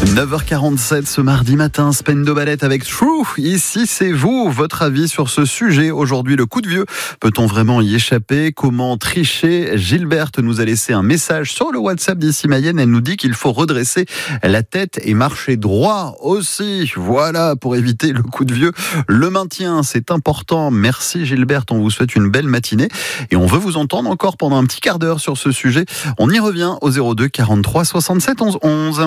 9h47 ce mardi matin, Spendo Ballet avec True. Ici, c'est vous, votre avis sur ce sujet. Aujourd'hui, le coup de vieux. Peut-on vraiment y échapper? Comment tricher? Gilberte nous a laissé un message sur le WhatsApp d'Ici Mayenne. Elle nous dit qu'il faut redresser la tête et marcher droit aussi. Voilà, pour éviter le coup de vieux. Le maintien, c'est important. Merci Gilberte, on vous souhaite une belle matinée. Et on veut vous entendre encore pendant un petit quart d'heure sur ce sujet. On y revient au 02 43 67 11 11.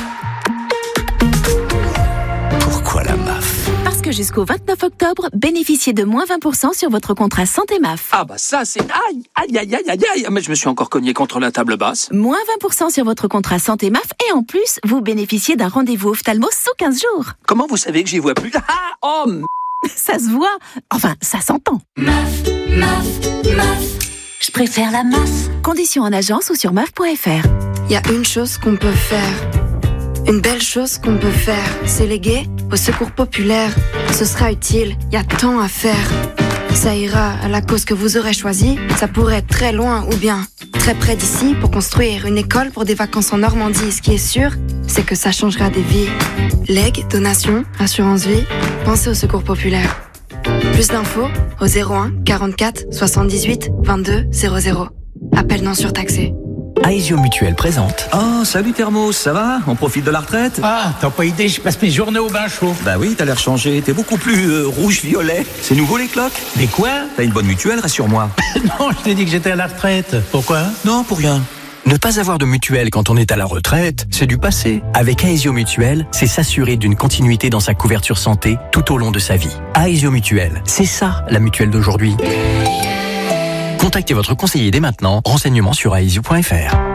Pourquoi la MAF? Parce que jusqu'au 29 octobre, bénéficiez de moins 20% sur votre contrat santé MAF. Ah bah ça c'est... Aïe, aïe, aïe, aïe, aïe, aïe. Mais je me suis encore cogné contre la table basse. Moins 20% sur votre contrat santé MAF et en plus, vous bénéficiez d'un rendez-vous ophtalmo sous 15 jours. Comment vous savez que j'y vois plus? Ah, oh, Ça se voit, enfin ça s'entend. MAF, MAF, MAF. Je préfère la MAF. Conditions en agence ou sur MAF.fr. Il y a une chose qu'on peut faire. Une belle chose qu'on peut faire, c'est léguer au secours populaire. Ce sera utile, il y a tant à faire. Ça ira à la cause que vous aurez choisie. Ça pourrait être très loin ou bien très près d'ici pour construire une école pour des vacances en Normandie. Ce qui est sûr, c'est que ça changera des vies. Legs, donations, assurance vie, pensez au secours populaire. Plus d'infos au 01 44 78 22 00. Appel non surtaxé. Aesio Mutuelle présente. Oh, salut Thermos, ça va? On profite de la retraite? Ah, t'as pas idée, je passe mes journées au bain chaud. Bah oui, t'as l'air changé, t'es beaucoup plus rouge-violet. C'est nouveau les cloques? Mais quoi? T'as une bonne mutuelle, rassure-moi. Non, je t'ai dit que j'étais à la retraite. Pourquoi? Non, pour rien. Ne pas avoir de mutuelle quand on est à la retraite, c'est du passé. Avec Aesio Mutuelle, c'est s'assurer d'une continuité dans sa couverture santé tout au long de sa vie. Aesio Mutuelle, c'est ça la mutuelle d'aujourd'hui. Contactez votre conseiller dès maintenant. Renseignements sur aesio.fr.